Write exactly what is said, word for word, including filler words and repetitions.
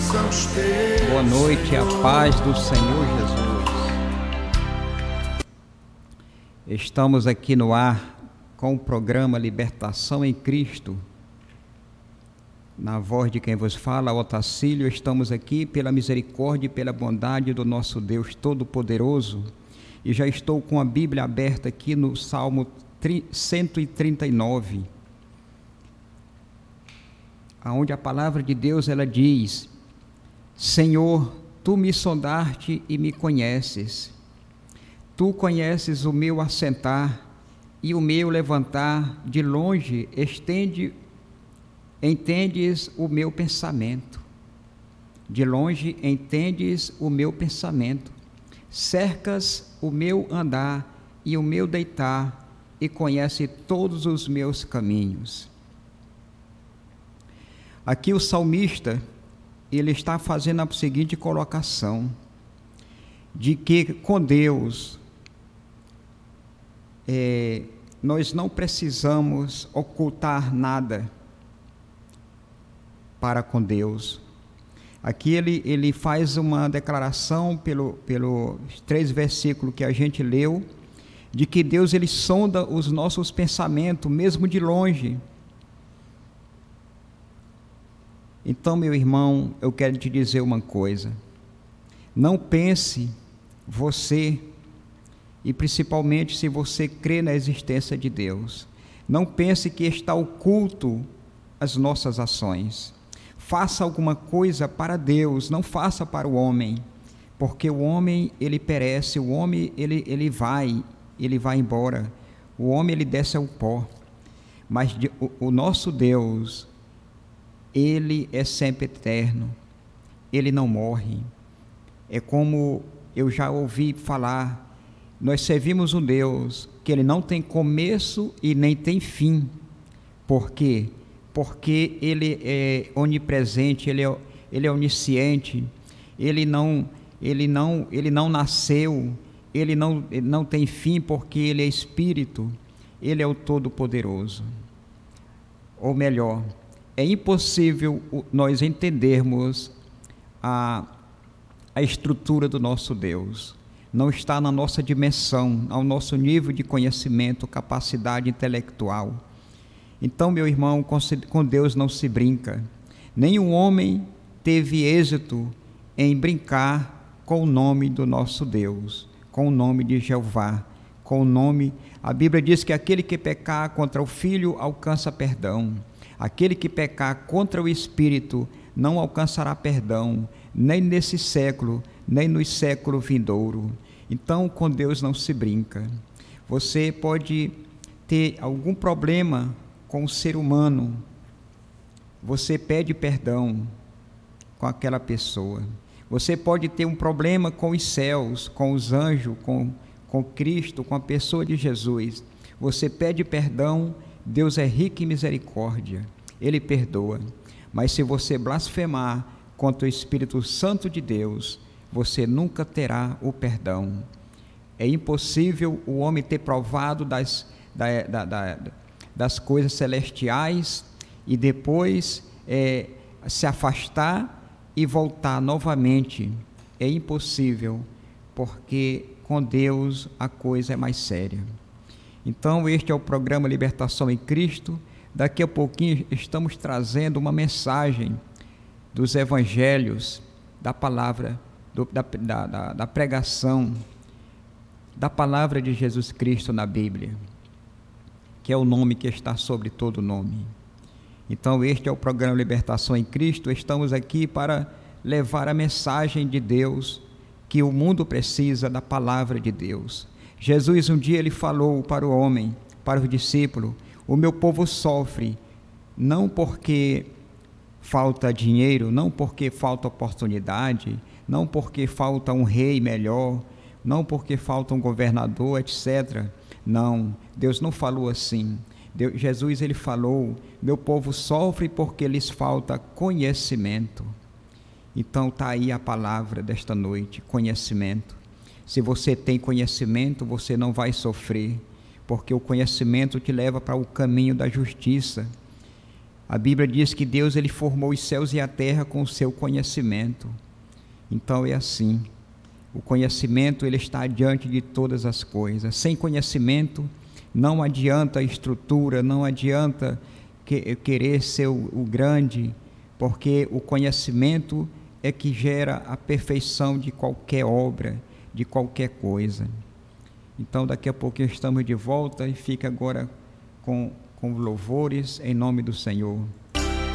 Boa noite, a paz do Senhor Jesus. Estamos aqui no ar com o programa Libertação em Cristo. Na voz de quem vos fala, Otacílio, estamos aqui pela misericórdia e pela bondade do nosso Deus Todo-Poderoso. E já estou com a Bíblia aberta aqui no Salmo cento e trinta e nove, onde a palavra de Deus ela diz: Senhor, tu me sondaste e me conheces. Tu conheces o meu assentar e o meu levantar, de longe estende, entendes o meu pensamento. De longe entendes o meu pensamento. Cercas o meu andar e o meu deitar, e conhece todos os meus caminhos. Aqui o salmista, ele está fazendo a seguinte colocação, de que com Deus, é, nós não precisamos ocultar nada para com Deus. Aqui ele, ele faz uma declaração pelo, pelo três versículos que a gente leu, de que Deus ele sonda os nossos pensamentos, mesmo de longe. Então, meu irmão, eu quero te dizer uma coisa: não pense você, e principalmente se você crê na existência de Deus, não pense que está oculto as nossas ações. Faça alguma coisa para Deus, não faça para o homem, porque o homem ele perece, o homem ele, ele vai, ele vai embora, o homem ele desce ao pó, mas de, o, o nosso Deus, ele é sempre eterno, ele não morre. É como eu já ouvi falar, nós servimos um Deus que ele não tem começo e nem tem fim. Por quê? Porque ele é onipresente, ele é, ele é onisciente, ele não, ele não, ele não nasceu, ele não, ele não tem fim, porque ele é Espírito, ele é o Todo-Poderoso. Ou melhor, é impossível nós entendermos a, a estrutura do nosso Deus. Não está na nossa dimensão, ao nosso nível de conhecimento, capacidade intelectual. Então, meu irmão, com Deus não se brinca. Nenhum homem teve êxito em brincar com o nome do nosso Deus, com o nome de Jeová, com o nome... A Bíblia diz que aquele que pecar contra o Filho alcança perdão. Aquele que pecar contra o Espírito não alcançará perdão, nem nesse século, nem no século vindouro. Então, com Deus não se brinca. Você pode ter algum problema com o ser humano, você pede perdão com aquela pessoa. Você pode ter um problema com os céus, com os anjos, com, com Cristo, com a pessoa de Jesus. Você pede perdão. Deus é rico em misericórdia, ele perdoa. Mas se você blasfemar contra o Espírito Santo de Deus, você nunca terá o perdão. É impossível o homem ter provado das, da, da, da, das coisas celestiais e depois é, se afastar e voltar novamente. É impossível, porque com Deus a coisa é mais séria. Então, este é o programa Libertação em Cristo. Daqui a pouquinho estamos trazendo uma mensagem dos evangelhos, da palavra, do, da, da, da pregação, da palavra de Jesus Cristo na Bíblia, que é o nome que está sobre todo nome. Então, este é o programa Libertação em Cristo. Estamos aqui para levar a mensagem de Deus, que o mundo precisa da palavra de Deus. Jesus um dia ele falou para o homem, para os discípulos: o meu povo sofre, não porque falta dinheiro, não porque falta oportunidade, não porque falta um rei melhor, não porque falta um governador, etcétera. Não, Deus não falou assim. Deus, Jesus ele falou: meu povo sofre porque lhes falta conhecimento. Então está aí a palavra desta noite, conhecimento. Se você tem conhecimento, você não vai sofrer, porque o conhecimento te leva para o caminho da justiça. A Bíblia diz que Deus ele formou os céus e a terra com o seu conhecimento. Então é assim. O conhecimento ele está diante de todas as coisas. Sem conhecimento não adianta a estrutura, não adianta que, querer ser o, o grande, porque o conhecimento é que gera a perfeição de qualquer obra, de qualquer coisa. Então daqui a pouquinho estamos de volta e fica agora com, com louvores em nome do Senhor.